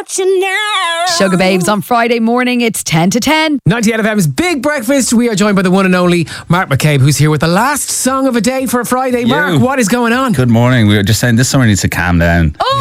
without you now. Sugar Babes on Friday morning. It's 10 to 10. 98 FM's Big Breakfast. We are joined by the one and only Mark McCabe, who's here with the last song of a day for a Friday. Mark, what is going on? Good morning. We were just saying this summer needs to calm down.